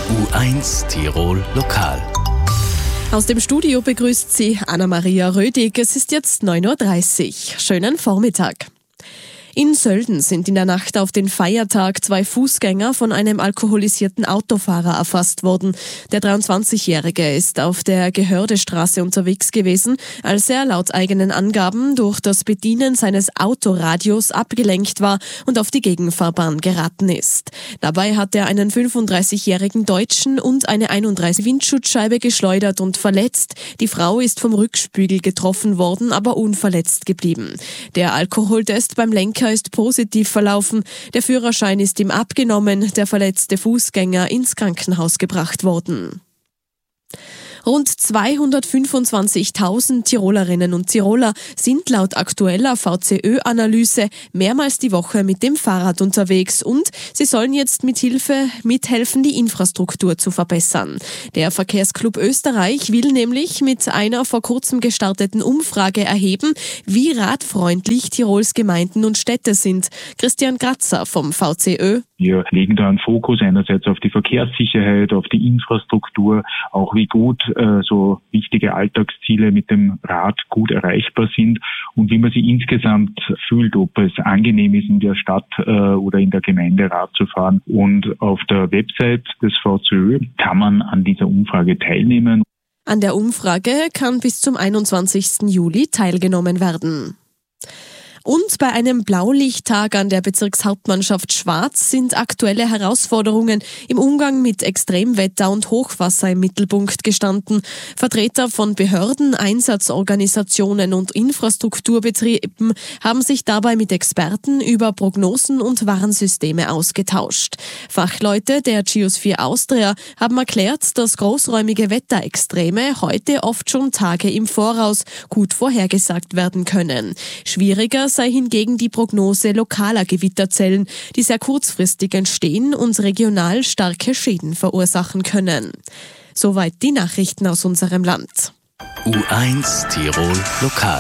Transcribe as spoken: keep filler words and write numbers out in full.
U eins Tirol Lokal. Aus dem Studio begrüßt Sie Anna-Maria Rödig. Es ist jetzt neun Uhr dreißig. Schönen Vormittag. In Sölden sind in der Nacht auf den Feiertag zwei Fußgänger von einem alkoholisierten Autofahrer erfasst worden. Der dreiundzwanzigjährige ist auf der Gehördestraße unterwegs gewesen, als er laut eigenen Angaben durch das Bedienen seines Autoradios abgelenkt war und auf die Gegenfahrbahn geraten ist. Dabei hat er einen fünfunddreißigjährigen Deutschen und eine einunddreißig Windschutzscheibe geschleudert und verletzt. Die Frau ist vom Rückspiegel getroffen worden, aber unverletzt geblieben. Der Alkoholtest beim Lenker ist positiv verlaufen. Der Führerschein ist ihm abgenommen, der verletzte Fußgänger ins Krankenhaus gebracht worden. Rund zweihundertfünfundzwanzigtausend Tirolerinnen und Tiroler sind laut aktueller V C Ö-Analyse mehrmals die Woche mit dem Fahrrad unterwegs und sie sollen jetzt mit Hilfe mithelfen, die Infrastruktur zu verbessern. Der Verkehrsclub Österreich will nämlich mit einer vor kurzem gestarteten Umfrage erheben, wie radfreundlich Tirols Gemeinden und Städte sind. Christian Kratzer vom V C Ö. Wir legen da einen Fokus einerseits auf die Verkehrssicherheit, auf die Infrastruktur, auch wie gut äh, so wichtige Alltagsziele mit dem Rad gut erreichbar sind und wie man sich insgesamt fühlt, ob es angenehm ist, in der Stadt äh, oder in der Gemeinde Rad zu fahren. Und auf der Website des V C Ö kann man an dieser Umfrage teilnehmen. An der Umfrage kann bis zum einundzwanzigsten Juli teilgenommen werden. Und bei einem Blaulichttag an der Bezirkshauptmannschaft Schwarz sind aktuelle Herausforderungen im Umgang mit Extremwetter und Hochwasser im Mittelpunkt gestanden. Vertreter von Behörden, Einsatzorganisationen und Infrastrukturbetrieben haben sich dabei mit Experten über Prognosen und Warnsysteme ausgetauscht. Fachleute der Geosphere Austria haben erklärt, dass großräumige Wetterextreme heute oft schon Tage im Voraus gut vorhergesagt werden können. Schwieriger sei hingegen die Prognose lokaler Gewitterzellen, die sehr kurzfristig entstehen und regional starke Schäden verursachen können. Soweit die Nachrichten aus unserem Land. U eins Tirol Lokal.